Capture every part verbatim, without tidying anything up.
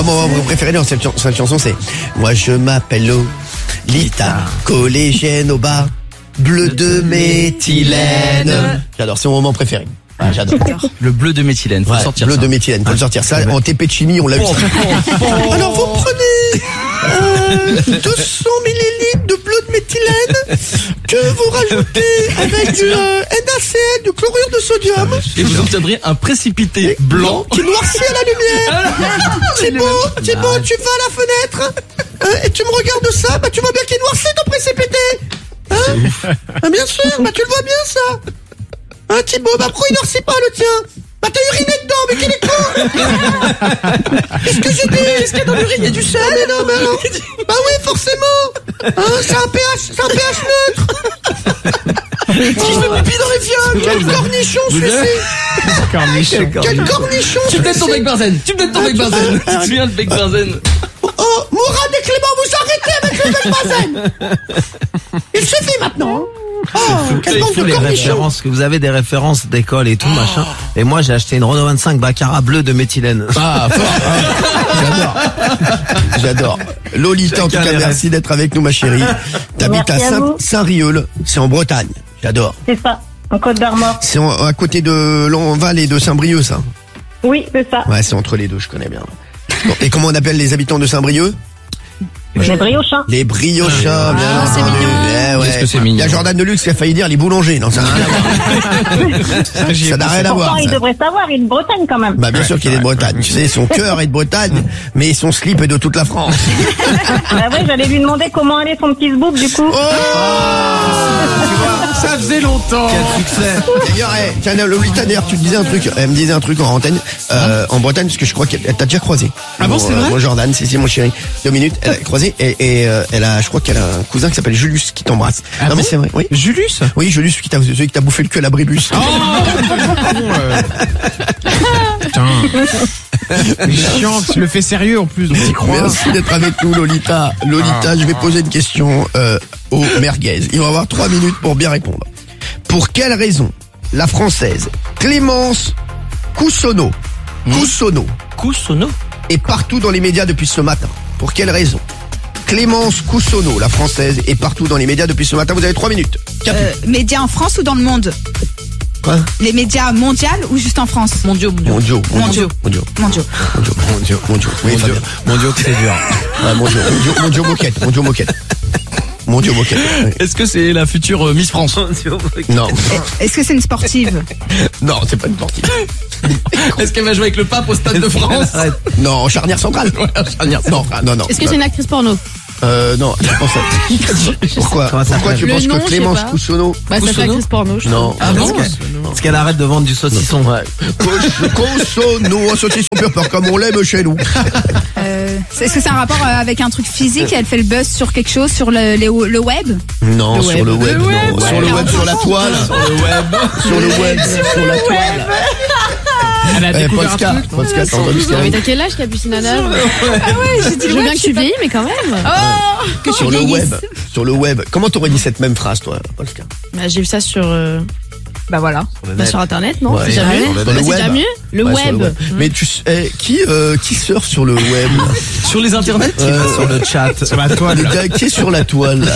mon préféré dans cette, ch- cette chanson, c'est moi je m'appelle Lolita, collégienne au bar, bleu de méthylène. J'adore, c'est mon moment préféré. Ah, j'adore. Le bleu de méthylène, faut Ouais, sortir bleu ça. de méthylène, faut le sortir. Ça, en T P de chimie, on l'a eu. Alors vous prenez euh, deux cents millilitres de bleu de méthylène que vous rajoutez avec du euh, NaCl, du chlorure de sodium. Et vous obtiendrez un précipité blanc. Qui noircit à la lumière. Thibaut, Thibaut, tu vas à la fenêtre hein, et tu me regardes ça, bah tu vois bien qu'il est noirci ton précipité. Hein ah, bien sûr, bah tu le vois bien ça. Hein Thibaut, bah pourquoi il noircit pas le tien? Bah t'as uriné dedans, mais qu'il est con. Qu'est-ce que j'ai dit? Qu'est-ce qu'il y a dans l'urine? Il y a du sel? Mais non, mais non. Bah oui, forcément. Hein, c'est un pH, c'est un pH neutre. Qui fait pipi dans les fioles? Quel cornichon celui-ci? Cornichon. Quel cornichon Tu me donnes ton celui-ci? bec benzen. Tu me donnes ton bec benzen. Tu te souviens de bec benzen? Oh, Mourad et Clément, vous arrêtez avec le bec benzen. Il suffit maintenant. Oh, quelle bande de les cornichons. références, que vous avez des références d'école et tout machin. Et moi j'ai acheté une Renault vingt-cinq Baccarat bleu de méthylène. Ah, fort. J'adore. J'adore. Lolita, en tout Chacun cas, les merci d'être avec nous, ma chérie. T'habites à Merci à Saint- vous. Saint-Rieul, c'est en Bretagne. J'adore. C'est ça, en Côte d'Armor. C'est en- à côté de Lanval et de Saint-Brieuc, ça. Oui, c'est ça. Ouais, c'est entre les deux, je connais bien. Bon, et comment on appelle les habitants de Saint-Brieuc? Les briochins. Les briochins, bien Ah, c'est entendu. mignon. Eh ouais. Qu'est-ce que c'est mignon. Il y a Jordan Deluxe qui a failli dire les boulangers. Non, ça n'a rien à voir. Ça n'a rien à voir. Pourtant, il ça. devrait savoir, il est de Bretagne quand même. Bah bien sûr qu'il est de Bretagne. Tu sais, son cœur est de Bretagne, mais son slip est de toute la France. Bah ouais, j'allais lui demander comment allait son petit zboub du coup. Ça faisait longtemps. Quel succès. D'ailleurs, eh, tiens, Lolita, d'ailleurs, tu te disais un truc, elle me disait un truc en antenne, euh, en Bretagne, parce que je crois qu'elle elle t'a déjà croisé. Ah bon, Mon, c'est euh, vrai Mon Jordan, c'est, c'est mon chéri. Deux minutes, elle a croisé, et, et euh, elle a, je crois qu'elle a un cousin qui s'appelle Julius qui t'embrasse. Ah non, bon mais c'est vrai, oui. Julius. Oui, Julius, qui t'a, celui qui t'a bouffé le cul à l'abribus. Oh, euh. Putain. Mais chiant, tu le fais sérieux en plus, donc t'y crois. Merci d'être avec nous, Lolita. Lolita, Ah. je vais poser une question euh, au merguez. Il va avoir trois minutes pour bien répondre. Pour quelle raison la française Clémence Coussonneau, Coussonneau Coussono. est partout dans les médias depuis ce matin? Pour quelle raison Clémence Coussonneau, la française, est partout dans les médias depuis ce matin. Vous avez trois minutes. Capu. Euh, médias en France ou dans le monde? Quoi? Les médias mondiaux ou juste en France? Mondiaux, mondiaux. Mondiaux, mondiaux, Mondiaux. mondiaux, Mondiaux. mondiaux, mondiaux, mondiaux. Oui, Fabien. Mon Dieu que c'est dur. Ouais, mondiaux, mondiaux, mondiaux moquette, mondiaux moquette. Mondiaux moquette. Oui. Est-ce que c'est la future euh, Miss France? Non, Est-ce que c'est une sportive? non, c'est pas une sportive. Est-ce qu'elle va jouer avec le pape au Stade de France? Non, charnière centrale. charnière Non, non, non. Est-ce que c'est une actrice porno? Euh, non, je pense à... Pourquoi? Comment ça Pourquoi s'appelle tu Le penses nom, que je sais Clémence pas. Coussonneau... Bah, c'est Coussono actrice porno, je Non. Ah bon? Parce qu'elle arrête de vendre du saucisson. Ouais. Coussonneau, un saucisson pur peur comme on l'aime chez nous. Euh, Est-ce que c'est un rapport euh, avec un truc physique? Elle fait le buzz sur quelque chose, sur le, les- le web? Non, Le sur web. le web, Le non. web, Sur ouais. le web, sur la toile. Sur le web. Sur le web, sur la toile. Elle a Eh, découvert Polska, un truc. non Polska, t'as entendu ce qu'elle a Mais dit? t'as quel âge, Capucine Nana? Je veux bien que tu vieillis, mais quand même. Oh, que tu Sur le vieillisses. web. Sur le web. Comment t'aurais dit cette même phrase, toi, Polska? Bah, j'ai vu ça sur, euh, Bah voilà. bah, sur internet, non? Ouais. C'est déjà mieux? Sur le Bah, c'est web. déjà mieux? Le Ouais, sur web. le Mais tu sais, eh, qui, euh, qui surfe sur le web? Sur les internets? Euh, Sur le chat. Sur la Les toile. gars, qui est sur la toile, là?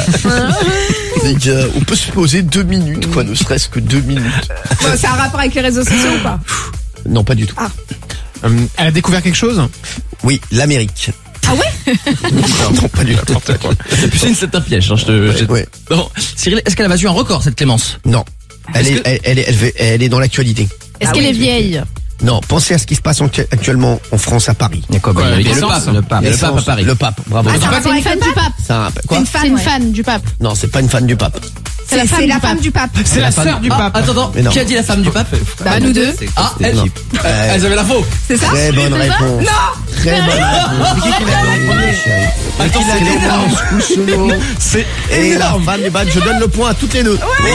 Les gars, on peut se poser deux minutes, quoi, ne serait-ce que deux minutes. Bon, c'est un rapport avec les réseaux sociaux ou pas? Non, pas du tout. Euh, Elle a découvert quelque chose. Oui, l'Amérique. Ah ouais? Non, non, pas du tout. Capucine, c'est un piège. hein, je te, je- Ouais. Non. Cyril, est-ce qu'elle a battu un record, cette Clémence? Non. Elle Est-ce est, que- elle, elle est, elle, fait- elle est dans l'actualité. Est-ce Ah qu'elle oui, est vieille? Non, pensez à ce qui se passe en- actuellement en France, à Paris. Il y a quoi? Bah, Ouais, il y a le naissance. pape. Le pape. Il y a le pape à Paris. Le pape, bravo. Ah, Du ça pape, va C'est une fan du pape. C'est un- quoi? une fan, C'est une ouais. fan du pape. Non, c'est pas une fan du pape. C'est la femme c'est du la pape. femme du pape. C'est la sœur du Ah, pape. attends, attends. Mais non. Qui a dit la femme du pape? Bah nous deux. Ah, elle, Non. euh, elles avaient l'info. C'est ça? Très bonne réponse. Très bonne réponse. C'est qui qui l'a dit en premier, chérie? Attends, c'est Clémence énorme. Coussonneau. C'est Et la énorme. femme du pape, je donne le point à toutes les deux. Oui,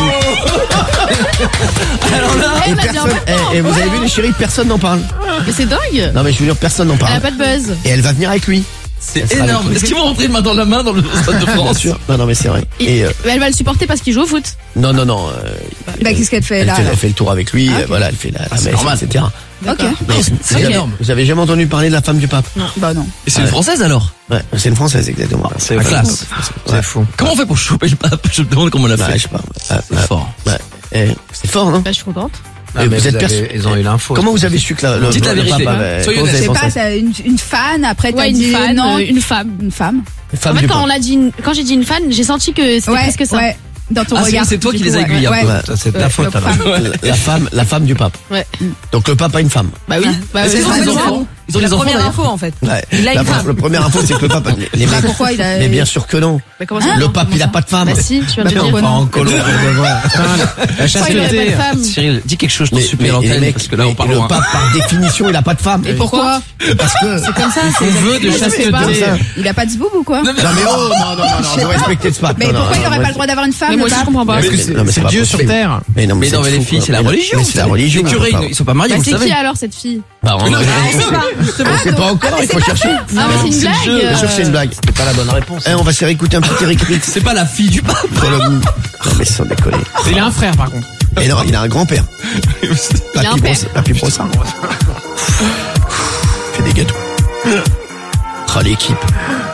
chérie. Alors là, Et Elle m'a dit personne, en même temps. et, et vous avez vu les chéris, personne n'en parle. Mais c'est dingue. Non mais je veux dire, personne n'en Elle a parle. pas de buzz. Et elle va venir avec lui. C'est sera énorme. le- Est-ce qu'ils vont rentrer main dans la main dans le stade de Bien France? sûr. Non, non, mais c'est vrai. Et- Et euh, Mais elle va le supporter parce qu'il joue au foot. non, non, non. euh, Bah, qu'est-ce qu'elle fait elle, là fait, alors elle fait le tour avec lui. Ah, ok. euh, Voilà, elle fait la, la c'est messe, normal. et cetera. Ok. Mais C'est vous avez- énorme. Vous avez jamais entendu parler de la femme du pape? Bah non. Et c'est une française alors? Ouais, c'est une française exactement. C'est La fou. classe. C'est fou. Comment on fait pour choper le pape? Je me demande comment on l'a Bah, fait. je sais pas. Ah, C'est ah, fort. ouais. Eh, c'est fort, non? Bah, je suis contente. Ah, Et mais vous vous êtes avez- perso- ils ont eu l'info. Comment vous avez su que la, le, Dites la le vérité. pape avait- Soyez comment vous honnête. avez Je sais pensé pas, t'as une, une fan, après t'as Ouais, une dit fan, non. euh, une femme. Une femme. Femme En fait, du quand pape. on l'a dit, une- quand j'ai dit une fan, j'ai senti que c'était Ouais, presque ça. ouais. Dans ton Ah, c'est- regard. c'est toi du qui coup, les as ouais, aiguillés un ouais. peu. Ouais. Ça, c'est de ta Ouais, faute donc alors. femme. La, la femme, la femme du pape. Ouais. Donc le pape a une femme. Bah oui. Bah, Est-ce oui, qu'ils ont c'est des ça. enfants? Ils ont des La enfants première d'ailleurs. info en fait. Ouais. Il a la, une femme. la première info, c'est que le pape. Les, les Bah, mecs- pourquoi il a. mais bien sûr que non. Bah, comment ça Le pape, il a pas de femme. Bah si, tu viens de Bah, le pourquoi dire. non En colo, on va voir. La Pourquoi il aurait chasteté. pas de femme? Cyril, dis quelque chose, je t'en Mais, supplie mais à les l'antenne, mecs, parce que là on et parle le loin. pape, par définition, il a pas de femme. Et pourquoi Parce que. C'est comme ça, c'est On veut de je sais chasteté. pas. Comme ça. Il a pas de zboob ou quoi Non, mais- Non mais oh, non, non, non, non, vous respectez ce pape. Mais non, non, pourquoi il non, aurait moi, pas le droit d'avoir une femme Mais moi le aussi, je pape comprends pas. Parce que C'est non, mais c'est pas Dieu possible. sur terre. Mais non, Mais non, vous mais êtes les fous, filles, quoi. c'est la Mais non, religion. mais c'est la religion. Les curés, enfin. ils sont pas mariés, Bah, vous c'est le savez. qui alors cette fille? Bah, on Non, on sait pas encore, il faut chercher. Ah, mais c'est une c'est le blague. jeu. euh, Bien sûr que c'est une blague. C'est pas la bonne réponse. Eh, on va se faire écouter un petit Eric Ritz. C'est pas la fille du pape. Sur le- Non mais sans déconner. Il a un frère par contre. Et non, il a un grand-père. Il a un Papy père. Brossard. Papy Brossard. Fait des gâteaux. Ah, l'équipe.